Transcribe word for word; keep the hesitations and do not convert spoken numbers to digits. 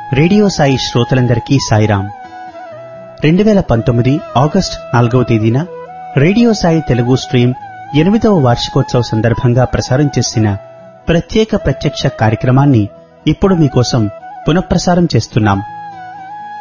Radio Sai శ్రోతలందరికీ సాయిరాం. రెండు వేల పంతొమ్మిది ఆగస్టు నాలుగవ తేదీన రేడియో సాయి తెలుగు స్ట్రీమ్ ఎనిమిదవ వార్షికోత్సవ సందర్భంగా ప్రసారం చేసిన ప్రత్యేక ప్రత్యక్ష కార్యక్రమాన్ని ఇప్పుడు మీకోసం పునఃప్రసారం చేస్తున్నాం.